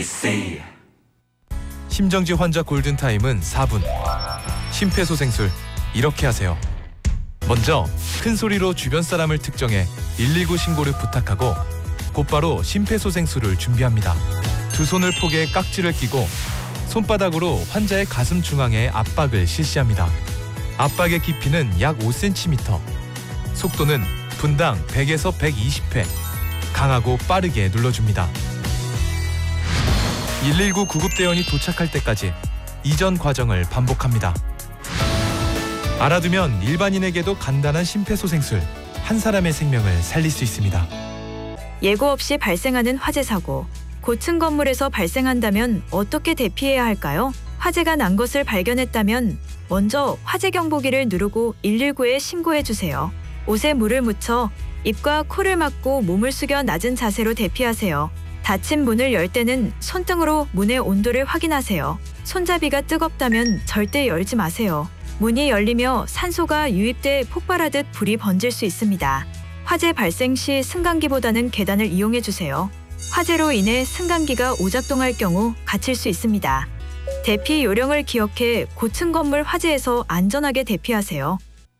심정지 환자 골든타임은 4분. 심폐소생술 이렇게 하세요. 먼저 큰 소리로 주변 사람을 특정해 119 신고를 부탁하고 곧바로 심폐소생술을 준비합니다. 두 손을 포개 깍지를 끼고 손바닥으로 환자의 가슴 중앙에 압박을 실시합니다. 압박의 깊이는 약 5cm. 속도는 분당 100에서 120회. 강하고 빠르게 눌러줍니다. 119 구급대원이 도착할 때까지 이전 과정을 반복합니다. 알아두면 일반인에게도 간단한 심폐소생술, 한 사람의 생명을 살릴 수 있습니다. 예고 없이 발생하는 화재 사고. 고층 건물에서 발생한다면 어떻게 대피해야 할까요? 화재가 난 것을 발견했다면 먼저 화재 경보기를 누르고 119에 신고해 주세요. 옷에 물을 묻혀 입과 코를 막고 몸을 숙여 낮은 자세로 대피하세요. 닫힌 문을 열 때는 손등으로 문의 온도를 확인하세요. 손잡이가 뜨겁다면 절대 열지 마세요. 문이 열리며 산소가 유입돼 폭발하듯 불이 번질 수 있습니다. 화재 발생 시 승강기보다는 계단을 이용해 주세요. 화재로 인해 승강기가 오작동할 경우 갇힐 수 있습니다. 대피 요령을 기억해 고층 건물 화재에서 안전하게 대피하세요.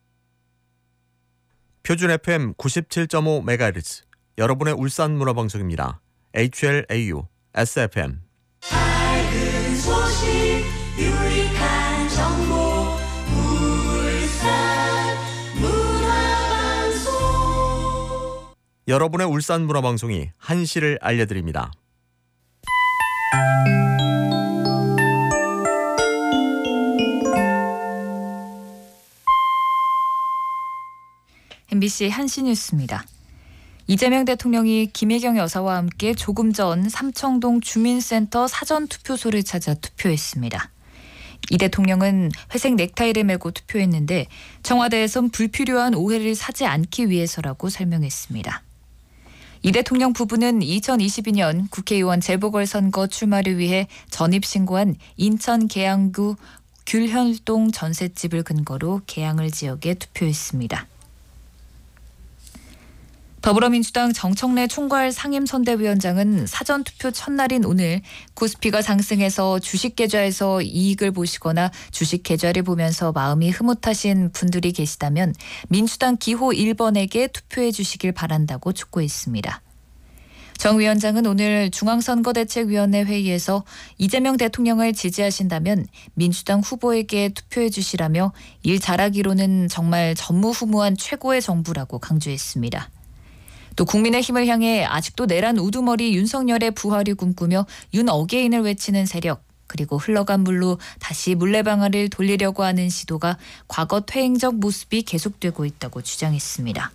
표준 FM 97.5MHz 여러분의 울산 문화방송입니다. HLAU SFM. 밝은 소식 유익한 정보 울산 문화방송. 여러분의 울산 문화방송이 한시를 알려드립니다. MBC 한시 뉴스입니다. 이재명 대통령이 김혜경 여사와 함께 조금 전 삼청동 주민센터 사전투표소를 찾아 투표했습니다. 이 대통령은 회색 넥타이를 메고 투표했는데 청와대에선 불필요한 오해를 사지 않기 위해서라고 설명했습니다. 이 대통령 부부는 2022년 국회의원 재보궐선거 출마를 위해 전입신고한 인천 계양구 귤현동 전셋집을 근거로 계양을 지역에 투표했습니다. 더불어민주당 정청래 총괄 상임선대위원장은 사전투표 첫날인 오늘 코스피가 상승해서 주식 계좌에서 이익을 보시거나 주식 계좌를 보면서 마음이 흐뭇하신 분들이 계시다면 민주당 기호 1번에게 투표해 주시길 바란다고 촉구했습니다. 정 위원장은 오늘 중앙선거대책위원회 회의에서 이재명 대통령을 지지하신다면 민주당 후보에게 투표해 주시라며 일 잘하기로는 정말 전무후무한 최고의 정부라고 강조했습니다. 또 국민의힘을 향해 아직도 내란 우두머리 윤석열의 부활을 꿈꾸며 윤 어게인을 외치는 세력, 그리고 흘러간 물로 다시 물레방아를 돌리려고 하는 시도가 과거 퇴행적 모습이 계속되고 있다고 주장했습니다.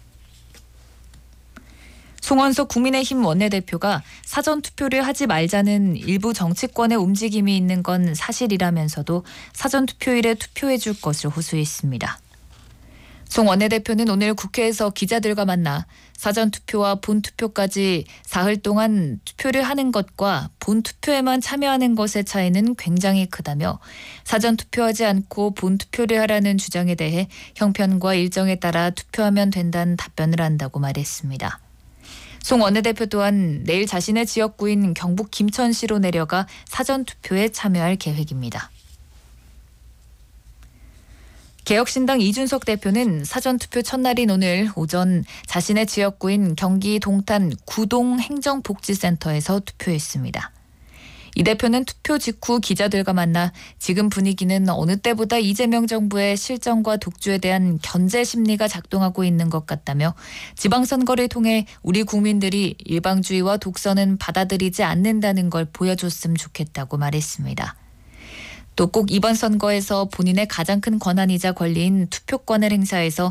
송원석 국민의힘 원내대표가 사전투표를 하지 말자는 일부 정치권의 움직임이 있는 건 사실이라면서도 사전투표일에 투표해 줄 것을 호소했습니다. 송 원내대표는 오늘 국회에서 기자들과 만나 사전투표와 본투표까지 사흘 동안 투표를 하는 것과 본투표에만 참여하는 것의 차이는 굉장히 크다며 사전투표하지 않고 본투표를 하라는 주장에 대해 형편과 일정에 따라 투표하면 된다는 답변을 한다고 말했습니다. 송 원내대표 또한 내일 자신의 지역구인 경북 김천시로 내려가 사전투표에 참여할 계획입니다. 개혁신당 이준석 대표는 사전투표 첫날인 오늘 오전 자신의 지역구인 경기 동탄 구동 행정복지센터에서 투표했습니다. 이 대표는 투표 직후 기자들과 만나 지금 분위기는 어느 때보다 이재명 정부의 실정과 독주에 대한 견제 심리가 작동하고 있는 것 같다며 지방선거를 통해 우리 국민들이 일방주의와 독선은 받아들이지 않는다는 걸 보여줬으면 좋겠다고 말했습니다. 또 꼭 이번 선거에서 본인의 가장 큰 권한이자 권리인 투표권을 행사해서